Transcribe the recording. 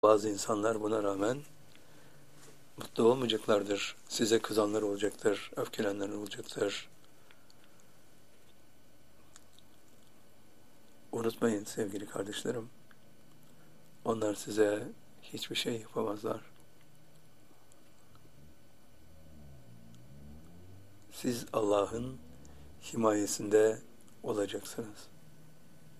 Bazı insanlar buna rağmen mutlu olmayacaklardır. Size kızanlar olacaktır, öfkelenenler olacaktır. Unutmayın sevgili kardeşlerim, onlar size hiçbir şey yapamazlar. Siz Allah'ın himayesinde olacaksınız.